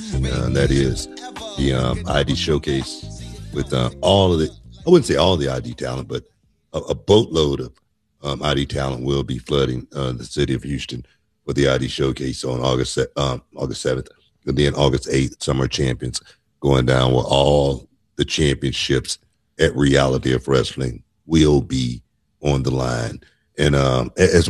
That is the ID Showcase with all of the, I wouldn't say all the ID talent, but a boatload of ID talent will be flooding the city of Houston for the ID Showcase on August 7th. And then August 8th, Summer Champions going down where all the championships at Reality of Wrestling will be on the line. And as